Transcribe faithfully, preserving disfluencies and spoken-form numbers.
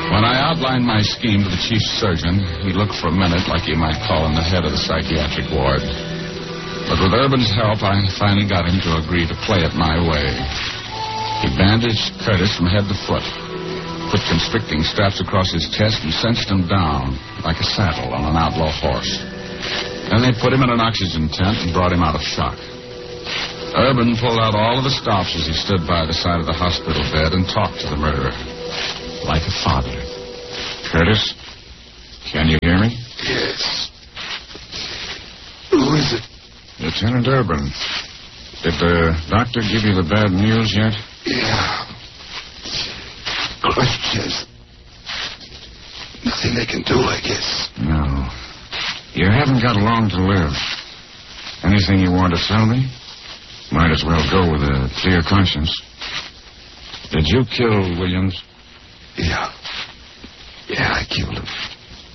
When I outlined my scheme to the chief surgeon, he looked for a minute like you might call him the head of the psychiatric ward. But with Urban's help, I finally got him to agree to play it my way. He bandaged Curtis from head to foot, put constricting straps across his chest, and cinched him down like a saddle on an outlaw horse. Then they put him in an oxygen tent and brought him out of shock. Urban pulled out all of the stops as he stood by the side of the hospital bed and talked to the murderer. Like a father. Curtis, can you hear me? Yes. Who is it? Lieutenant Urban. Did the doctor give you the bad news yet? Yeah. Crutches. Nothing they can do, I guess. No. You haven't got long to live. Anything you want to tell me? Might as well go with a clear conscience. Did you kill Williams? Yeah. Yeah, I killed him.